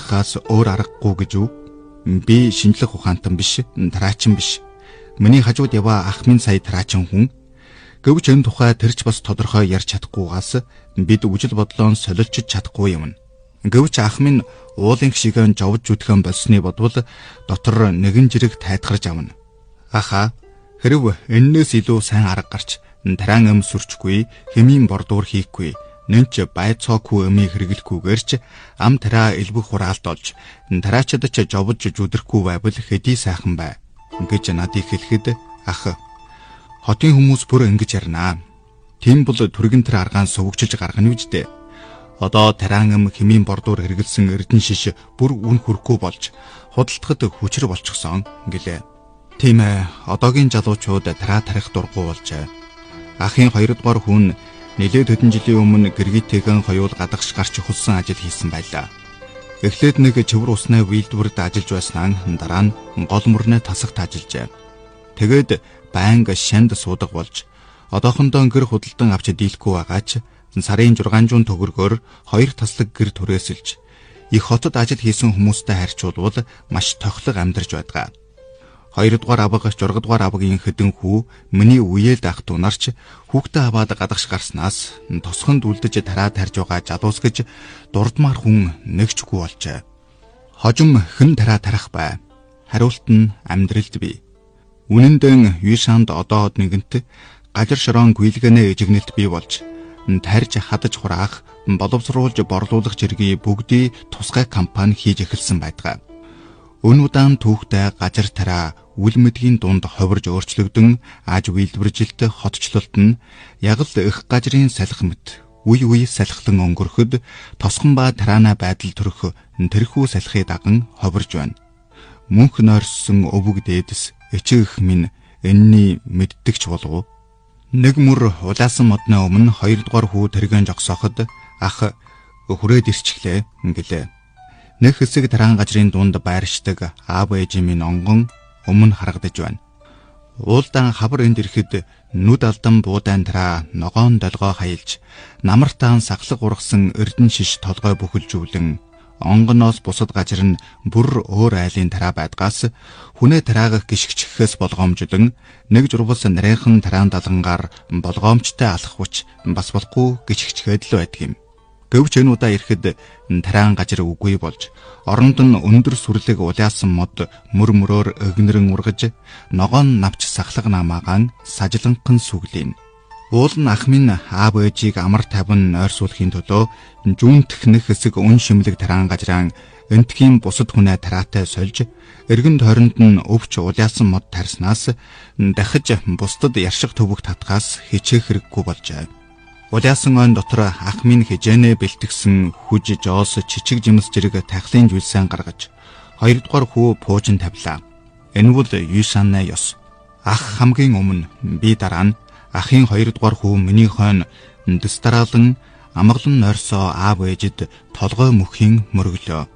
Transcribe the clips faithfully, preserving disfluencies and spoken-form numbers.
байхаас өөр аргагүй гэж үү? Би шинжлэх ухаантан биш, тараачин биш. Миний хажууд яваа ах минь сая тараачин хүн. Гэвч энэ тухай тэрч бас тодорхой ярьж чадахгүйгаас бид үжил бодлоон солилж чадахгүй юм. Гэвч ах минь уулын гişгэн жовж зүтгэн болсны бодвол дотор нэгэн жирэг тайтгарж авна. Аха, хэрв эннээс илүү сайн арга гарч тараан эм сүрчгүй, хэмийн бордуур хийхгүй, нэнч бай цоогүй эмийг хэрэглэхгүйгээрч ам тараа элбэх хураалт олж тараачад ч жовж зүдрэхгүй байвал хэдий сайхан бай гэж надыг хэлэхэд ах хотын хүмүүс бүр ингэж ярнаа. Тийм бол түргэн тэр аргаан сувгчиж гаргана үждээ. Одоо тараан эм хэмийн бордуур хэрэгэлсэн эрдэн шиш бүр үн хүрхгүй болж худалдахад хүчрэг болчихсон гэлээ. Тийм ээ, одоогийн залуучууд тараа тарих дургу болжээ. Ахын хоёрдугаар хүн нэлээд хэдэн жилийн өмнө гэргийтэгэн хоёул гадагш гарч хулсан ажил хийсэн байлаа. Эхлээд нэг чивэр усны үйлдвэрт ажиллаж байснаа дараа нь гол мөрнө тасагт ажиллажээ. Тэгээд байнга шанд суудаг болж одоохондоо гэр худалдан авч дийлэхгүй байгаач сарын зургаан төгрөгөөр хоёр таслаг гэр түрээсэлж их хотод ажил хийсэн хүмүүстэй харьцуулбал маш тохилог амьдарч байдаг. Хоёрдугаар авга, жургадугаар авгийн хэдэн хүү миний үеэл ах дунарч хүүхдээ аваад гадагш гарснаас тосгонд үлдэж тараа тарж байгаа жалуус гэж дурдмаар хүн нэгчгүй болжээ. Хожим хэн тараа тарах бай. Хариулт нь амьдралд бий. Үнэндээ Юшанд одоод нэгэнт гажир шорон гүйлгэнэ ижигнэлт бий болж тарж хадаж хураах, боловсруулж борлуулах зэргийг бүгдийг тусгай компани хийж эхэлсэн байдаг. Өн удаан түүхтэй гажир тараа үл мэдгийн дунд ховирж өөрчлөгдөн аж үйлдвэржилт хотчлолт нь яг л их гажрын салхи мэт үе үе салхилан өнгөрөхөд тосгон ба тараана байдал төрөх тэрхүү салхи даган ховирж байна. Мөнх нойрсон өвөг дээдэс эчих минь энэний мэддэгч болов. Нэг мөр улаасан модны өмнө хоёрдугаар хүү тэргэн жогсооход ах хүрээд ирчихлээ гэлээ. Нэг хэсэг тараан гажрын дунд байршдаг аав ээж минь онгон өмнө харагдаж байна. Уулдан хавар энд ирэхэд нүд алдан буудаан тараа ногоон долгоо хаялж намартаан сахлаг ургасан эрдэн шиш толгой бүхэлжүүлэн онгоноос бусад гажир нь бүр өөр айлын тараа байдгаас хүнээ тарааг гიშгчхээс болгоомжлон нэг журвас нарийнхан тараан далангаар болгоомжтой алхавч бас болохгүй гიშгчгээд л байдаг юм. Гэвч энэ удаа ирэхэд тараан гажир үгүй болж оронд нь өндөр сүрлэг улаасан мод мөр мөрөөр өгнөрөн ургаж ногоон навч сахлаг намаагаан сажланхан сүглээн. Уул нь ах минь аав ээжийг амар тавин ойрсуулахын төлөө жүүнтх нэг хэсэг өн шимлэг тараан гажраан энтхийн бусад хүнээ тараатай сольж эргэн тойронд нь өвч улаасан мод тарснаас дахиж бусдад яршиг төвөг татгаас хичээх хэрэггүй болжээ. Улаасан он дотор ах минь хижээнэ бэлтгэсэн хүж жоос чичиг жимс зэрэг тахлын зүйлсэн гаргаж хоёрдугаар хүү пуужин тавилаа. Энэ бол Юшаны ёс. Ах хамгийн өмнө би дараа нь ахын хоёрдугаар хүү миний хойно дэстаралан амгалан нойрсоо аав ээжид толгой мөхийн мөрөглөө.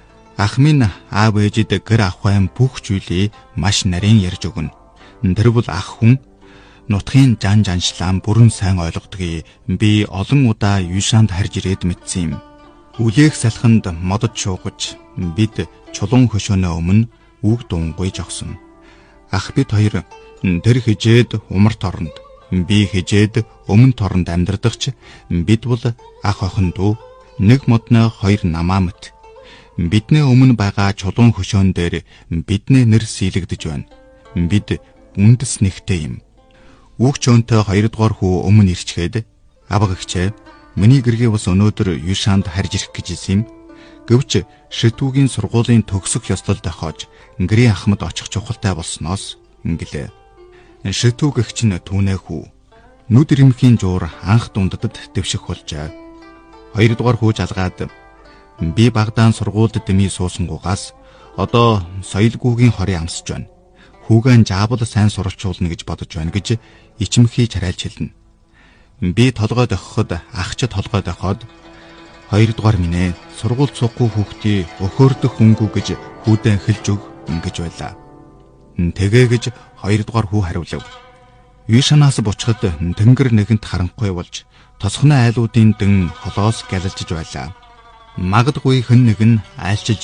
Ах минь аав ээжид гэр ахвайн бүх зүйлийг маш нарийн ярьж өгнө. Тэр бол ах хүн нутгийн жан жаншлаан бүрэн сайн ойлгодгийг би олон удаа Юшанд харж ирээд мэдсэн юм. Үлээх салхинд модод шуугаж бид чулуун хөшөөнөө өмнө үг дунгуй жогсон. Ах бид хоёр тэр хижээд умарт оронд, би хижээд өмнө торонд амьдардагч бид бол ах охин дүү нэг модны хоёр намаа мэт. Бидний өмнө байгаа чулуун хөшөөн дээр бидний нэр сийлэгдэж байна. Бид үндэс нэгтэй юм. Үг чөнтэй хоёрдугаар хүү өмнө ирчгээд авга гихчээ. Миний гэргээ бас өнөөдөр Юшанд харж ирэх гэж исэн юм. Гэвч шитүүгийн сургуулийн төгсөх ёслол дохиож гэрийн ахмад очих чухалтай болсноос ингэлээ. Шитүү гэгч нь түүнээ хүү. Нүд ирэмхийн жуур анх дундадад дэвших болжээ. Хоёрдугаар хүү жалгаад би багдаан сургуульд дэмий суусангуугаас одоо соёлгүйгийн хорийн амсж байна. Хүүгэн жаабал сайн суралцуулна гэж бодож байна гэж ичимхий чарайлж хэлнэ. Би толгой дохиход ах ч толгой дохоод хоёрдугаар минь сургууль суухгүй хүүхдийг өхөөрдөх хөнгүү гэж хүүдэн хэлж өг ингэж байлаа. Тэгээ гэж хоёрдугаар хүү хариулав. Юшанаас бучхад тэнгэр нэгэнт харанхуй болж тосхны айлуудын дэн холоос галалжж байлаа. Магадгүй хэн нэгэн айлчилж